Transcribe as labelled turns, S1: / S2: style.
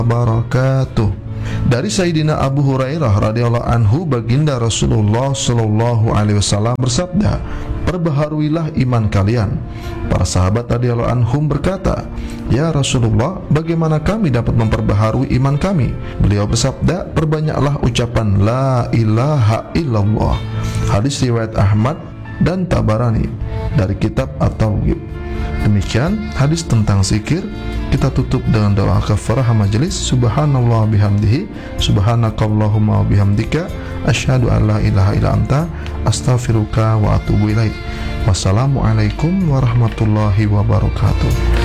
S1: wabarakatuh. Dari Sayyidina Abu Hurairah radhiyallahu anhu, baginda Rasulullah sallallahu alaihi wasallam bersabda, "Perbaharuilah iman kalian." Para sahabat radhiyallahu anhum berkata, "Ya Rasulullah, bagaimana kami dapat memperbaharui iman kami?" Beliau bersabda, "Perbanyaklah ucapan la ilaha illallah." Hadis riwayat Ahmad dan Tabarani dari kitab At-Tauhid. Demikian hadis tentang zikir. Kita tutup dengan doa kafarah majelis. Subhanallah bihamdihi, subhanakallahumma bihamdika, asyhadu an la ilaha illa anta, astaghfiruka wa atubu ilaik. Wassalamualaikum warahmatullahi wabarakatuh.